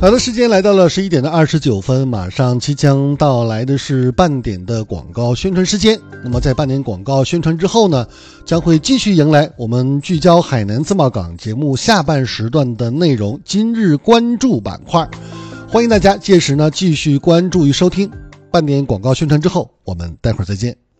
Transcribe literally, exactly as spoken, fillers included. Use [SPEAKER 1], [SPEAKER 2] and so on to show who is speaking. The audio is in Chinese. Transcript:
[SPEAKER 1] 好的，时间来到了十一点的二十九分，马上即将到来的是半点的广告宣传时间。那么在半点广告宣传之后呢，将会继续迎来我们聚焦海南自贸港节目下半时段的内容，今日关注板块。欢迎大家届时呢继续关注与收听。半点广告宣传之后，我们待会儿再见。